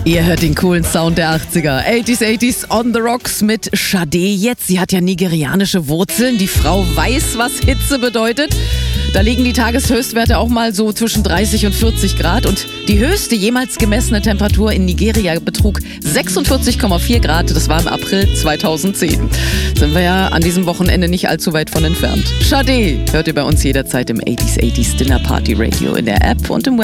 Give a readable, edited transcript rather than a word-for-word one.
Ihr hört den coolen Sound der 80er. 80s on the Rocks mit Sade jetzt. Sie hat ja nigerianische Wurzeln. Die Frau weiß, was Hitze bedeutet. Da liegen die Tageshöchstwerte auch mal so zwischen 30 und 40 Grad. Und die höchste jemals gemessene Temperatur in Nigeria betrug 46,4 Grad. Das war im April 2010. Sind wir ja an diesem Wochenende nicht allzu weit von entfernt. Sade hört ihr bei uns jederzeit im 80s Dinner Party Radio in der App und im Web.